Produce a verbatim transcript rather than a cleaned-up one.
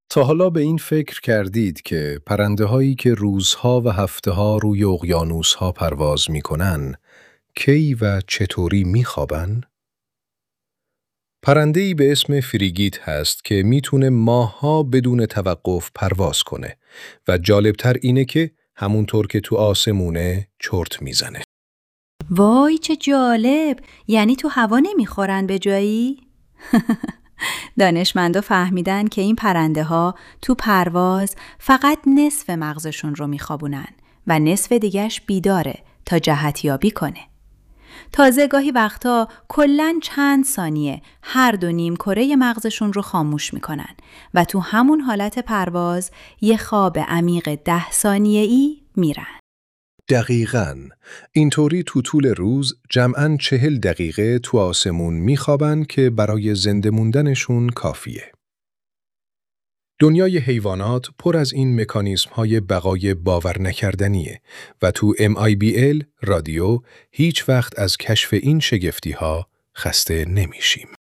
تا حالا به این فکر کردید که پرنده‌هایی که روزها و هفته‌ها روی اقیانوس‌ها پرواز می‌کنن، کی و چطوری می‌خوابن؟ پرنده‌ای به اسم فریگیت هست که میتونه ماه‌ها بدون توقف پرواز کنه و جالبتر اینه که همونطور که تو آسمونه چرت میزنه. وای چه جالب! یعنی تو هوا نمیخورن به جایی؟ دانشمندا فهمیدن که این پرنده ها تو پرواز فقط نصف مغزشون رو میخوابونن و نصف دیگه‌اش بیداره تا جهتیابی کنه. تازه گاهی وقتا کلاً چند ثانیه هر دو نیم کره مغزشون رو خاموش میکنن و تو همون حالت پرواز یه خواب عمیق ده ثانیه‌ای میرن. دقیقاً. اینطوری تو طول روز جمعاً چهل دقیقه تو آسمون میخوابن که برای زنده موندنشون کافیه. دنیای حیوانات پر از این مکانیزم‌های بقای باور نکردنیه و تو ام آی بی ال رادیو هیچ وقت از کشف این شگفتی‌ها خسته نمیشیم.